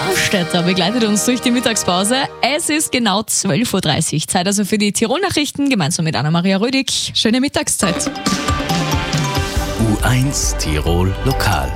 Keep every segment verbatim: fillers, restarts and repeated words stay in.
Warstetter begleitet uns durch die Mittagspause. Es ist genau zwölf Uhr dreißig. Zeit also für die Tirol-Nachrichten gemeinsam mit Anna-Maria Rödig. Schöne Mittagszeit. U eins Tirol Lokal.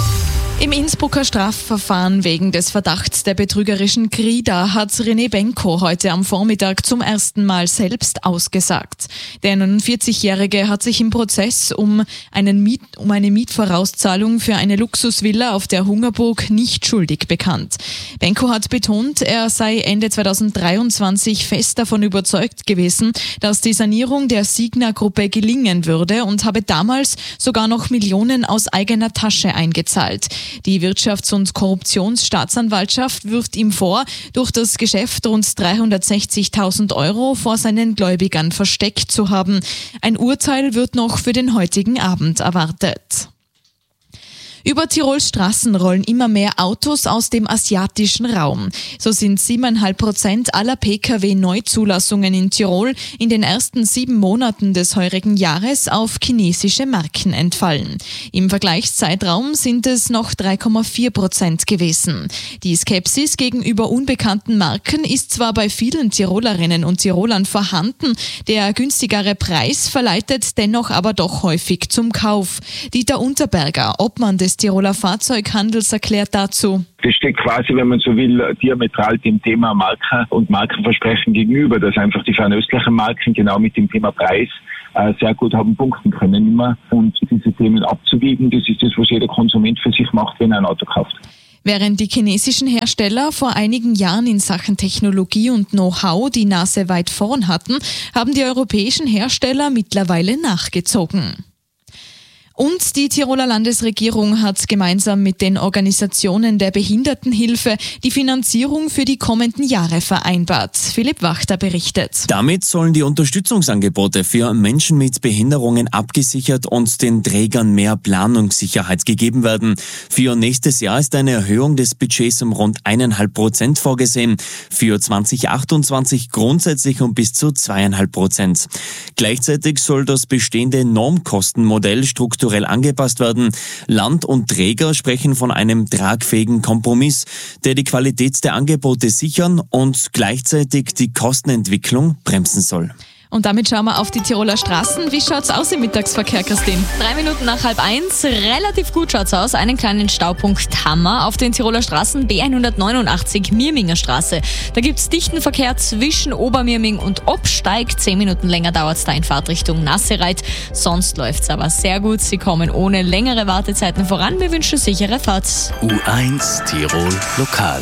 Im Innsbrucker Strafverfahren wegen des Verdachts der betrügerischen Krida hat René Benko heute am Vormittag zum ersten Mal selbst ausgesagt. Der neunundvierzigjährige hat sich im Prozess um, einen Miet, um eine Mietvorauszahlung für eine Luxusvilla auf der Hungerburg nicht schuldig bekannt. Benko hat betont, er sei Ende zweitausenddreiundzwanzig fest davon überzeugt gewesen, dass die Sanierung der Signa-Gruppe gelingen würde und habe damals sogar noch Millionen aus eigener Tasche eingezahlt. Die Wirtschafts- und Korruptionsstaatsanwaltschaft wirft ihm vor, durch das Geschäft rund dreihundertsechzigtausend Euro vor seinen Gläubigern versteckt zu haben. Ein Urteil wird noch für den heutigen Abend erwartet. Über Tirols Straßen rollen immer mehr Autos aus dem asiatischen Raum. So sind siebeneinhalb Prozent aller P K W-Neuzulassungen in Tirol in den ersten sieben Monaten des heurigen Jahres auf chinesische Marken entfallen. Im Vergleichszeitraum sind es noch drei Komma vier Prozent gewesen. Die Skepsis gegenüber unbekannten Marken ist zwar bei vielen Tirolerinnen und Tirolern vorhanden, der günstigere Preis verleitet dennoch aber doch häufig zum Kauf. Dieter Unterberger, Obmann des Tiroler Fahrzeughandels, erklärt dazu: Das steht quasi, wenn man so will, diametral dem Thema Marke und Markenversprechen gegenüber, dass einfach die fernöstlichen Marken genau mit dem Thema Preis äh, sehr gut haben punkten können immer. Und diese Themen abzuwiegen, das ist das, was jeder Konsument für sich macht, wenn er ein Auto kauft. Während die chinesischen Hersteller vor einigen Jahren in Sachen Technologie und Know-how die Nase weit vorn hatten, haben die europäischen Hersteller mittlerweile nachgezogen. Und die Tiroler Landesregierung hat gemeinsam mit den Organisationen der Behindertenhilfe die Finanzierung für die kommenden Jahre vereinbart. Philipp Wachter berichtet. Damit sollen die Unterstützungsangebote für Menschen mit Behinderungen abgesichert und den Trägern mehr Planungssicherheit gegeben werden. Für nächstes Jahr ist eine Erhöhung des Budgets um rund eineinhalb Prozent vorgesehen. Für zweitausendachtundzwanzig grundsätzlich um bis zu zweieinhalb Prozent. Gleichzeitig soll das bestehende Normkostenmodell strukturell angepasst werden. Land und Träger sprechen von einem tragfähigen Kompromiss, der die Qualität der Angebote sichern und gleichzeitig die Kostenentwicklung bremsen soll. Und damit schauen wir auf die Tiroler Straßen. Wie schaut's aus im Mittagsverkehr, Christine? Drei Minuten nach halb eins. Relativ gut schaut's aus. Einen kleinen Staupunkt haben wir auf den Tiroler Straßen B hundertneunundachtzig Mirminger Straße. Da gibt's dichten Verkehr zwischen Obermirming und Obsteig. Zehn Minuten länger dauert's da in Fahrtrichtung Nassereit. Sonst läuft's aber sehr gut. Sie kommen ohne längere Wartezeiten voran. Wir wünschen sichere Fahrt. U eins Tirol Lokal.